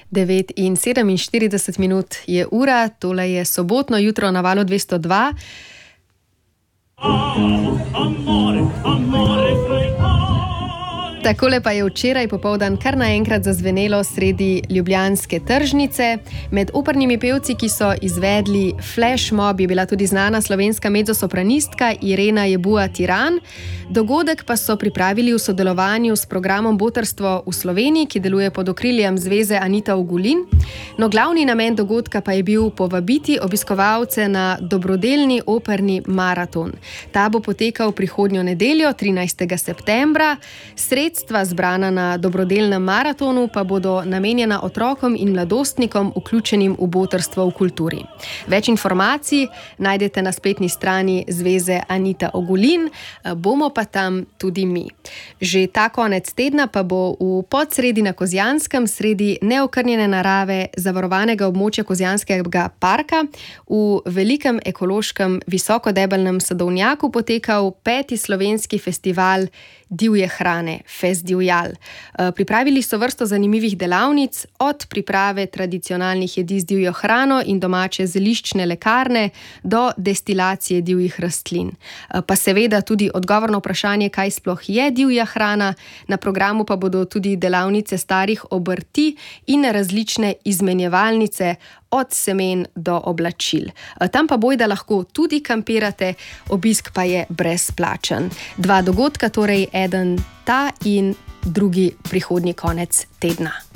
9:47 je ura, tole je sobotno jutro na Valu 202. Takole pa je včeraj popoldan kar naenkrat zazvenelo sredi ljubljanske tržnice. Med opernimi pevci, ki so izvedli flash mob, je bila tudi znana slovenska mezzosopranistka Irena Jebua-Tiran. Dogodek pa so pripravili v sodelovanju s programom Botrstvo v Sloveniji, ki deluje pod okriljem Zveze Anita Ogulin. No, glavni namen dogodka pa je bil povabiti obiskovalce na dobrodelni operni maraton. Ta bo potekal prihodnjo nedeljo, 13. septembra. Sredstva zbrana na dobrodelnem maratonu pa bodo namenjena otrokom in mladostnikom, vključenim v botrstvo v kulturi. Več informacij najdete na spletni strani Zveze Anita Ogulin, bomo pa tam tudi mi. Že ta konec tedna pa bo v Podsredi na Kozjanskem, sredi neokrnjene narave zavarovanega območja Kozjanskega parka, v velikem ekološkem visokodebelnem sadovnjaku potekal 5. slovenski festival divje hrane, Fest Divjal. Pripravili so vrsto zanimivih delavnic, od priprave tradicionalnih jedi z divjo hrano in domače zeliščne lekarne do destilacije divjih rastlin. Pa seveda tudi odgovor na vprašanje, kaj sploh je divja hrana. Na programu pa bodo tudi delavnice starih obrti in različne izmenjevalnice, od semen do oblačil. Tam pa bojda lahko tudi kampirate, obisk pa je brezplačen. 2 dogodka, torej eden ta in drugi prihodnji konec tedna.